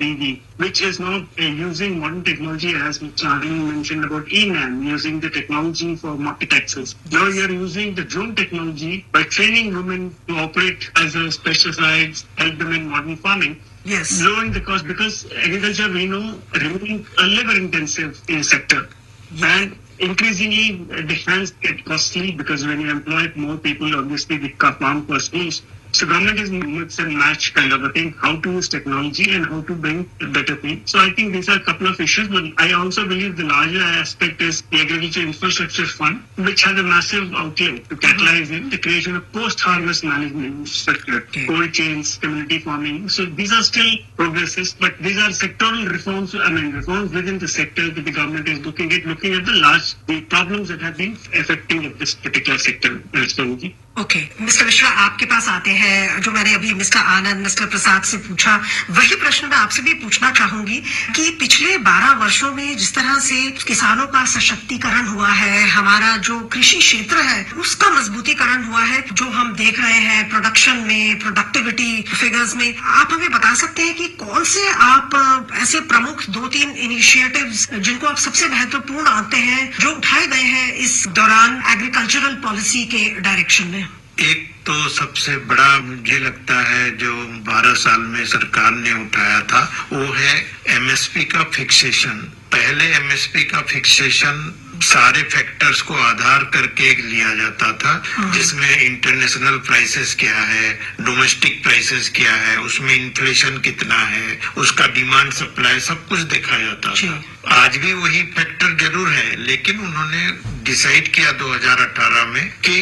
BV, which is now using modern technology, as Mr. Anand mentioned about ENAM, using the technology for market access. Now you're using the drone technology by training women to operate as a pesticides, help them in modern farming. Yes. Lowering the cost, because agriculture, we know, remains a labor-intensive sector. And increasingly, the hands get costly because when you employ more people, obviously the farm cost moves. So government is mix and match kind of a thing, how to use technology and how to bring a better thing. So I think these are a couple of issues, but I also believe the larger aspect is the Agriculture Infrastructure Fund, which has a massive outlay to catalyze in the creation of post-harvest management sector, cold chains, community farming. So these are still progresses, but these are sectoral reforms, reforms within the sector that the government is looking at the problems that have been affecting this particular sector. Okay mister Mishra, आपके पास आते हैं। जो मैंने अभी mister आनंद, mister प्रसाद से पूछा, वही प्रश्न मैं आपसे भी पूछना चाहूंगी कि पिछले 12 वर्षों में जिस तरह से किसानों का सशक्तिकरण हुआ है, हमारा जो कृषि क्षेत्र है उसका मजबूतीकरण हुआ है, जो हम देख रहे हैं प्रोडक्शन में, प्रोडक्टिविटी फिगर्स में, आप हमें बता सकते हैं कि कौन से आप ऐसे प्रमुख 2-3 इनिशिएटिव्स जिनको आप सबसे महत्वपूर्ण आते हैं जो उठाए गए हैं इस दौरान एग्रीकल्चरल पॉलिसी के डायरेक्शन में? एक तो सबसे बड़ा मुझे लगता है जो 12 साल में सरकार ने उठाया था, वो है एमएसपी का फिक्सेशन। पहले एमएसपी का फिक्सेशन सारे फैक्टर्स को आधार करके लिया जाता था, जिसमें इंटरनेशनल प्राइसेस क्या है, डोमेस्टिक प्राइसेस क्या है, उसमें इन्फ्लेशन कितना है, उसका डिमांड सप्लाई सब कुछ देखा जाता था। आज भी वही फैक्टर जरूर है, लेकिन उन्होंने डिसाइड किया 2018 में कि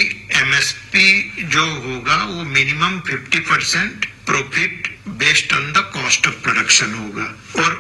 एमएसपी जो होगा वो minimum 50% profit based on the cost of production होगा। और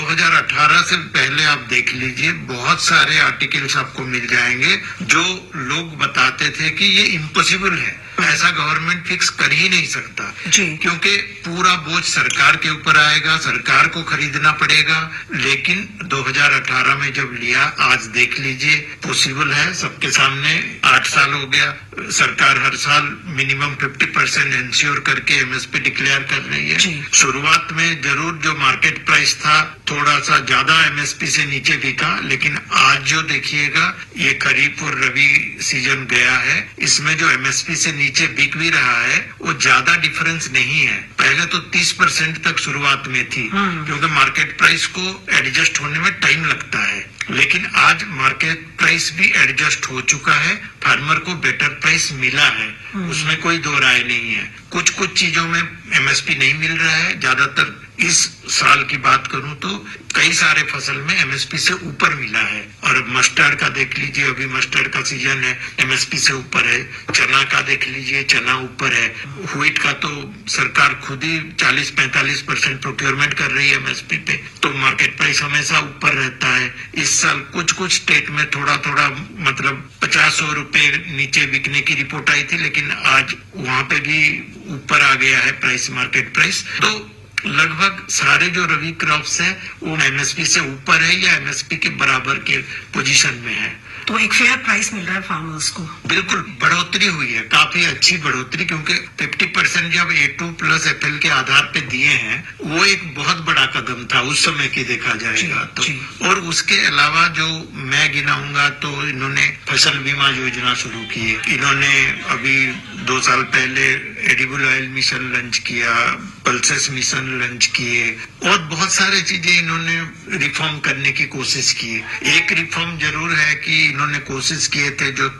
2018 से पहले आप देख लीजिए, बहुत सारे आर्टिकल्स आपको मिल जाएंगे जो लोग बताते थे कि ये इम्पॉसिबल है, ऐसा गवर्नमेंट फिक्स कर ही नहीं सकता, क्योंकि पूरा बोझ सरकार के ऊपर आएगा, सरकार को खरीदना पड़ेगा। लेकिन 2018 में जब लिया, आज देख लीजिए पॉसिबल है, सबके सामने 8 साल हो गया, सरकार हर साल मिनिमम 50% इंश्योर करके एमएसपी डिक्लेयर कर रही है। शुरुआत में जरूर जो मार्केट प्राइस था थोड़ा सा ज्यादा एमएसपी से नीचे बिका, लेकिन आज जो देखिएगा ये खरीफ और रबी सीजन गया है, इसमें जो एमएसपी से नीचे बिक भी रहा है वो ज्यादा डिफरेंस नहीं है। पहले तो 30% तक शुरुआत में थी, क्योंकि मार्केट प्राइस को एडजस्ट होने में टाइम लगता है, लेकिन आज मार्केट प्राइस भी एडजस्ट हो चुका है, फार्मर को बेटर प्राइस मिला है, उसमें कोई दो राय नहीं है। कुछ चीजों में एमएसपी नहीं मिल रहा है, ज्यादातर इस साल की बात करूं तो कई सारे फसल में एमएसपी से ऊपर मिला है। और मस्टर्ड का देख लीजिए, अभी मस्टर्ड का सीजन है, एमएसपी से ऊपर है। चना का देख लीजिए, चना ऊपर है। व्हीट का तो सरकार खुद ही 40-45% प्रोक्योरमेंट कर रही है एमएसपी पे, तो मार्केट प्राइस हमेशा ऊपर रहता है। इस साल कुछ स्टेट में थोड़ा मतलब 50-100 रुपए नीचे बिकने की रिपोर्ट आई थी, लेकिन आज वहां पे भी ऊपर आ गया है प्राइस, मार्केट प्राइस। तो लगभग सारे जो रबी क्रॉप्स है वो एमएसपी से ऊपर है या एमएसपी के बराबर के पोजीशन में है, तो एक फेयर प्राइस मिल रहा है फार्मर्स को। बिल्कुल बढ़ोतरी हुई है, काफी अच्छी बढ़ोतरी, क्योंकि 50% जब A2 प्लस FL के आधार पे दिए हैं, वो एक बहुत बड़ा कदम था उस समय की देखा जाएगा तो। और उसके अलावा जो मैं गिनाऊंगा तो इन्होंने फसल बीमा योजना शुरू की, इन्होंने अभी 2 साल पहले एडिबल ऑयल मिशन लॉन्च किया, पल्सेस मिशन लॉन्च किए, और बहुत सारे चीजें इन्होंने रिफॉर्म करने की कोशिश की। एक रिफॉर्म जरूर है कि इन्होंने कोशिश किए थे, जो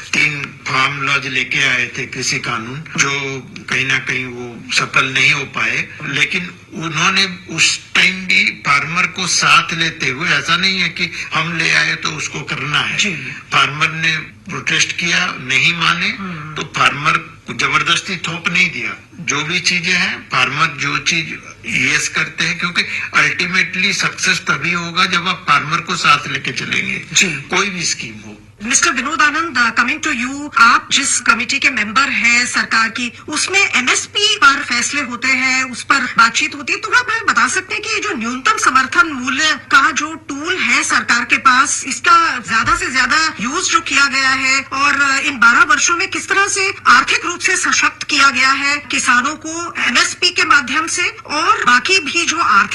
3 फार्म लॉज लेके आए थे कृषि कानून, जो कहीं ना कहीं वो सफल नहीं हो पाए, लेकिन उन्होंने उस टाइम भी फार्मर को साथ लेते हुए, ऐसा नहीं है कि हम ले आए तो उसको करना है, फार्मर ने प्रोटेस्ट किया, नहीं माने तो फार्मर को जबरदस्ती थोप नहीं दिया। जो भी चीजें हैं, फार्मर जो चीज यस करते हैं, क्योंकि अल्टीमेटली सक्सेस तभी होगा जब आप फार्मर को साथ लेके चलेंगे, कोई भी स्कीम हो। Mister Vinod Anand, coming to you, आप जिस कमेटी के मेंबर हैं सरकार की, उसमें एमएसपी पर फैसले होते हैं, उस पर बातचीत होती है, तो आप हमें बता सकते हैं कि जो न्यूनतम समर्थन मूल्य का जो टूल है सरकार के पास, इसका ज्यादा से ज्यादा यूज जो किया गया है, और इन 12 वर्षों में किस तरह से आर्थिक रूप से सशक्त किया गया है किसानों को एमएसपी के माध्यम से, और बाकी भी जो आर्थिक